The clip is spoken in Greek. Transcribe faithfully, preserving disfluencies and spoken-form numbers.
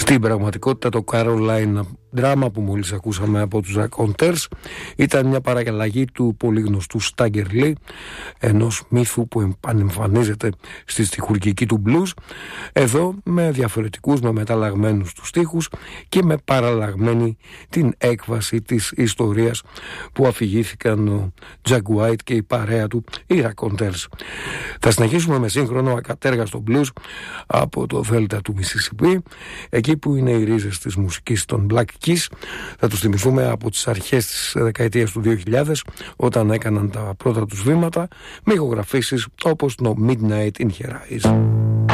Στην πραγματικότητα το Carolina Drama που μόλις ακούσαμε από τους Raconteurs ήταν μια παραλλαγή του πολύ γνωστού Stagger Lee, ενός μύθου που επανεμφανίζεται στη στιχουργική του blues, εδώ με διαφορετικούς, με μεταλλαγμένους τους στίχους και με παραλλαγμένη την έκβαση της ιστορίας που αφηγήθηκαν ο Jack White και η παρέα του, οι Raconteurs. Θα συνεχίσουμε με σύγχρονο ακατέργαστο blues από το Δέλτα του Mississippi, εκεί που είναι οι ρίζες της μουσικής των Black Keys. Θα τους θυμηθούμε από τις αρχές της δεκαετίας του δύο χιλιάδες, όταν έκαναν τα πρώτα τους βήματα με ηχογραφήσεις όπως το Midnight in Her Eyes.